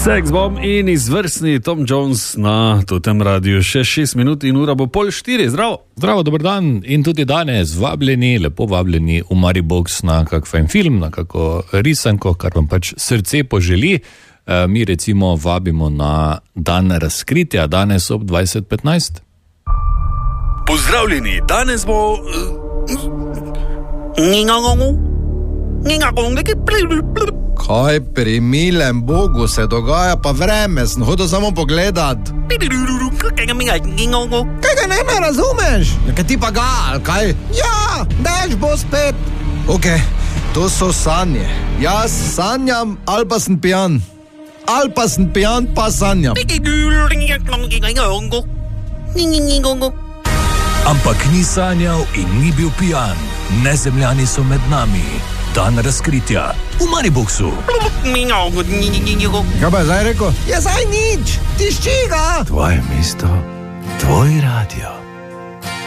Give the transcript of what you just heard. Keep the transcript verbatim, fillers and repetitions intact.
Sex Bomb in izvrstni Tom Jones na Totem radiju. Še šest minut in ura bo pol štiri. Zdravo. Zdravo, dober dan. In tudi danes vabljeni, lepo vabljeni v Maribox na kak fajn film, na kako risanko, kar vam pač srce poželi. E, mi recimo vabimo na dan razkritja, danes ob dvajset petnajst. Pozdravljeni, danes bo... Kaj pri milem Bogu se dogaja, pa vreme, sem hodil samo pogledat. Kaj ga ne me razumeš? Kaj ti pa ga, ali kaj? Ja, dež bo spet. Ok, to so sanje. Jaz sanjam, ali pa sem pijan. Ali pa sem pijan, pa sanjam. Ampak ni sanjal in ni bil pijan. Nezemljani so med nami. Dan razkritja v Mariboxu. Kaj pa je zdaj rekel? Je zdaj nič, tišči ga. Tvoje mesto, tvoj radio.